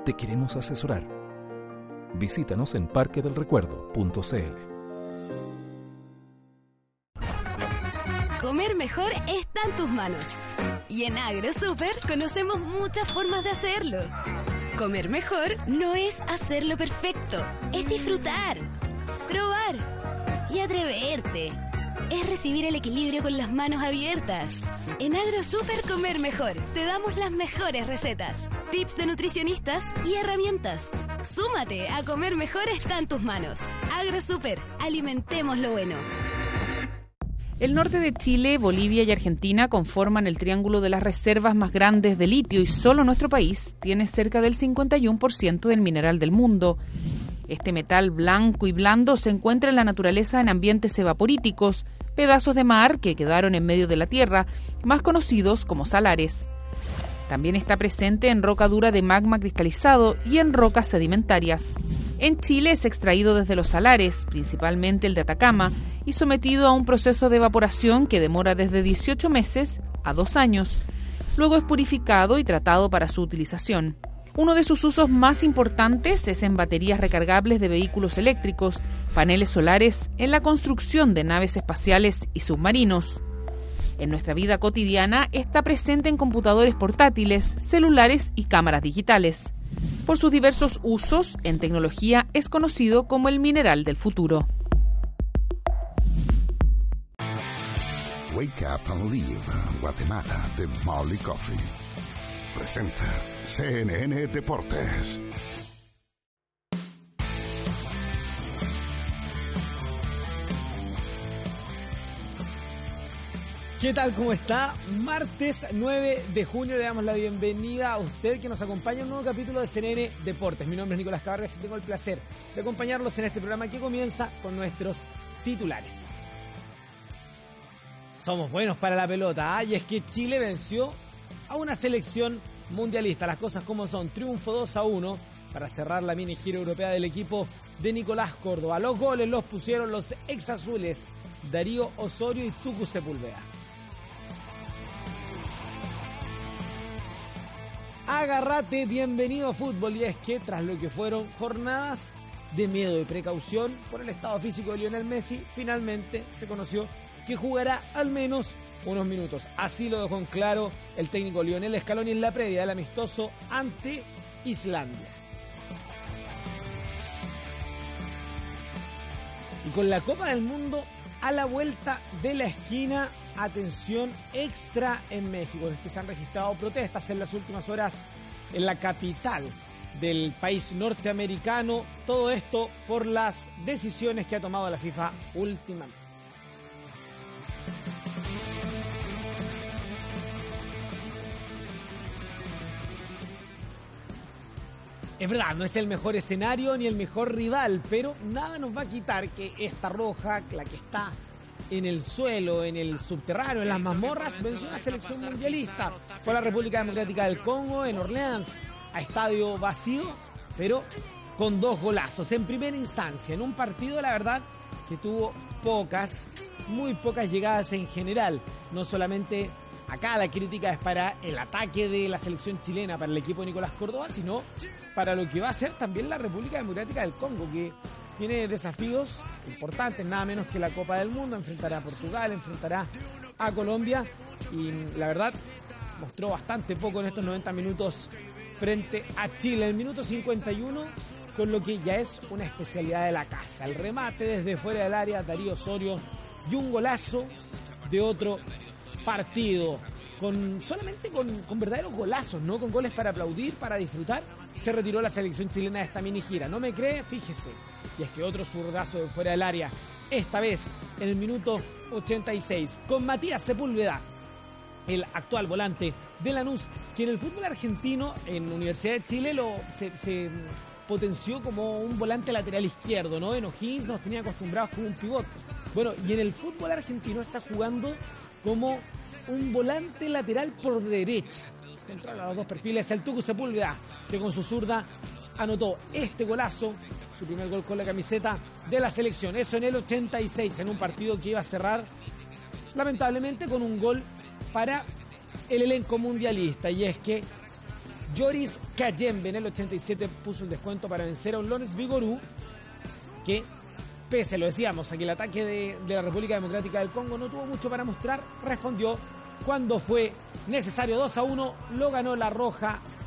te queremos asesorar. Visítanos en parquedelrecuerdo.cl. Comer mejor está en tus manos. Y en AgroSuper conocemos muchas formas de hacerlo. Comer mejor no es hacerlo perfecto, es disfrutar, probar y atreverte. Es recibir el equilibrio con las manos abiertas. En AgroSuper Comer Mejor te damos las mejores recetas, tips de nutricionistas y herramientas. Súmate a Comer Mejor está en tus manos. AgroSuper, alimentemos lo bueno. El norte de Chile, Bolivia y Argentina conforman el triángulo de las reservas más grandes de litio y solo nuestro país tiene cerca del 51% del mineral del mundo. Este metal blanco y blando se encuentra en la naturaleza en ambientes evaporíticos, pedazos de mar que quedaron en medio de la tierra, más conocidos como salares. También está presente en roca dura de magma cristalizado y en rocas sedimentarias. En Chile es extraído desde los salares, principalmente el de Atacama, y sometido a un proceso de evaporación que demora desde 18 meses a 2 años. Luego es purificado y tratado para su utilización. Uno de sus usos más importantes es en baterías recargables de vehículos eléctricos, paneles solares, en la construcción de naves espaciales y submarinos. En nuestra vida cotidiana está presente en computadores portátiles, celulares y cámaras digitales. Por sus diversos usos en tecnología es conocido como el mineral del futuro. Wake Up and Live, Guatemala, de Molly Coffee. Presenta CNN Deportes. ¿Qué tal? ¿Cómo está? Martes 9 de junio le damos la bienvenida a usted que nos acompaña en un nuevo capítulo de CNN Deportes. Mi nombre es Nicolás Cabargas y tengo el placer de acompañarlos en este programa que comienza con nuestros titulares. Somos buenos para la pelota, y es que Chile venció a una selección mundialista. Las cosas como son, triunfo 2-1 para cerrar la mini gira europea del equipo de Nicolás Córdoba. Los goles los pusieron los exazules Darío Osorio y Tucu Sepúlveda. Agárrate, bienvenido a fútbol, y es que tras lo que fueron jornadas de miedo y precaución por el estado físico de Lionel Messi, finalmente se conoció que jugará al menos unos minutos. Así lo dejó en claro el técnico Lionel Scaloni en la previa del amistoso ante Islandia. Y con la Copa del Mundo a la vuelta de la esquina, atención extra en México. Es que se han registrado protestas en las últimas horas en la capital del país norteamericano. Todo esto por las decisiones que ha tomado la FIFA últimamente. Es verdad, no es el mejor escenario ni el mejor rival, pero nada nos va a quitar que esta roja, la que está en el suelo, en el subterráneo, en las mazmorras, venció a una selección mundialista. Fue la República Democrática del Congo, en Orleans, a estadio vacío, pero con 2 golazos en primera instancia, en un partido, la verdad, que tuvo muy pocas llegadas en general. No solamente acá la crítica es para el ataque de la selección chilena, para el equipo de Nicolás Córdoba, sino para lo que va a ser también la República Democrática del Congo, que tiene desafíos importantes, nada menos que la Copa del Mundo. Enfrentará a Portugal, enfrentará a Colombia, y la verdad mostró bastante poco en estos 90 minutos frente a Chile. En el minuto 51, con lo que ya es una especialidad de la casa, el remate desde fuera del área, Darío Osorio, y un golazo de otro partido. Solamente con verdaderos golazos, ¿no? Con goles para aplaudir, para disfrutar, se retiró la selección chilena de esta mini gira. ¿No me cree? Fíjese. Y es que otro zurdazo de fuera del área, esta vez en el minuto 86, con Matías Sepúlveda, el actual volante de Lanús, que en el fútbol argentino, en Universidad de Chile, se potenció como un volante lateral izquierdo, ¿no? En O'Higgins nos tenía acostumbrados como un pivot. Bueno, y en el fútbol argentino está jugando como un volante lateral por derecha. Central a los dos perfiles, el Tucu Sepúlveda, que con su zurda anotó este golazo, su primer gol con la camiseta de la selección. Eso en el 86, en un partido que iba a cerrar, lamentablemente, con un gol para el elenco mundialista. Y es que Joris Kayembe en el 87 puso el descuento para vencer a un Lones Vigorú que, pese, lo decíamos, a que el ataque de la República Democrática del Congo no tuvo mucho para mostrar, respondió cuando fue necesario. 2-1, lo ganó la Roja